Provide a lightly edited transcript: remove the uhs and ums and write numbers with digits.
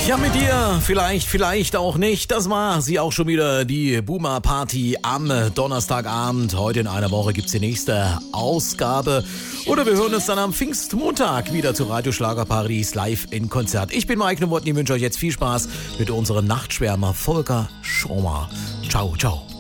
Ja, mit dir, vielleicht auch nicht. Das war sie auch schon wieder, die Boomer Party am Donnerstagabend. Heute in einer Woche gibt's die nächste Ausgabe. Oder wir hören uns dann am Pfingstmontag wieder zu Radio Schlagerparadies live in Konzert. Ich bin Mike Nowotny, wünsche euch jetzt viel Spaß mit unserem Nachtschwärmer Volker Schromer. Ciao, ciao.